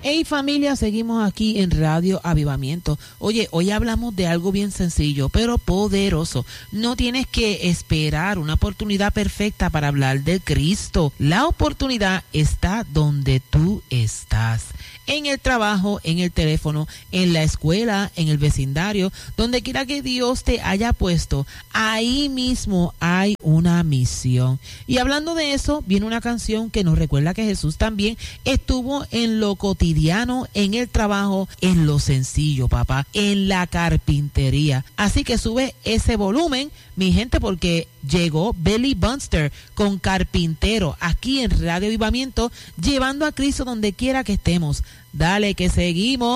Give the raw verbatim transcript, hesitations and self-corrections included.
Hey familia, seguimos aquí en Radio Avivamiento. Oye, hoy hablamos de algo bien sencillo, pero poderoso. No tienes que esperar una oportunidad perfecta para hablar de Cristo. La oportunidad está donde tú estás. En el trabajo, en el teléfono, en la escuela, en el vecindario, donde quiera que Dios te haya puesto, ahí mismo hay una misión. Y hablando de eso, viene una canción que nos recuerda que Jesús también estuvo en lo cotidiano, en el trabajo, en lo sencillo, papá, en la carpintería. Así que sube ese volumen, mi gente, porque llegó Billy Bunster con Carpintero aquí en Radio Avivamiento, llevando a Cristo donde quiera que estemos. Dale, que seguimos.